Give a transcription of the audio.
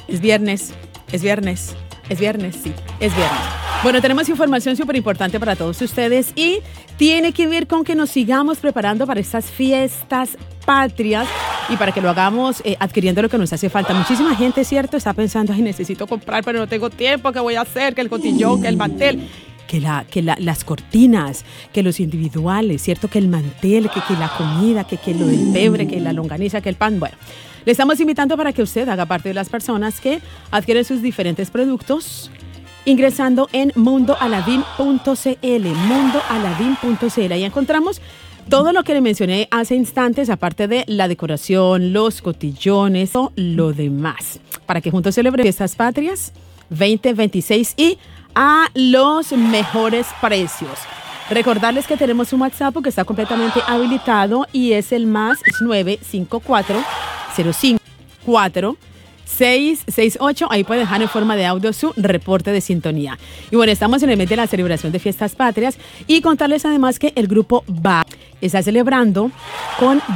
Es viernes, es viernes, es viernes, sí, es viernes. Bueno, tenemos información súper importante para todos ustedes y tiene que ver con que nos sigamos preparando para estas fiestas patrias y para que lo hagamos adquiriendo lo que nos hace falta. Muchísima gente, ¿cierto? Está pensando, ay, necesito comprar, pero no tengo tiempo, ¿qué voy a hacer? Que el cotillón, que el mantel, que las cortinas, que los individuales, ¿cierto? Que el mantel, que la comida, que lo del pebre, que la longaniza, que el pan. Bueno, le estamos invitando para que usted haga parte de las personas que adquieren sus diferentes productos ingresando en mundoaladin.cl, mundoaladin.cl. Ahí encontramos todo lo que le mencioné hace instantes, aparte de la decoración, los cotillones, todo lo demás, para que juntos celebremos fiestas patrias 2026 y a los mejores precios. Recordarles que tenemos un WhatsApp que está completamente habilitado y es el más 954 054 668. Ahí puede dejar en forma de audio su reporte de sintonía. Y bueno, estamos en el mes de la celebración de fiestas patrias y contarles además que el grupo VA está celebrando con